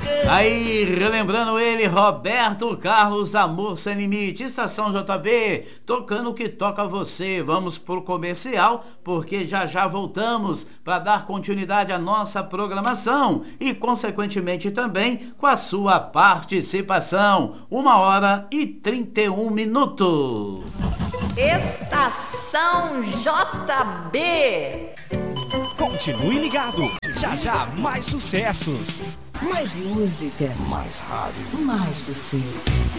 Aí, relembrando ele, Roberto Carlos, Amor Sem Limite, Estação JB, tocando o que toca você. Vamos pro comercial, porque já já voltamos para dar continuidade à nossa programação e, consequentemente, também com a sua participação. 1h31. Estação JB. Continue ligado. Já já mais sucessos. Mais música. Mais rádio. Mais você.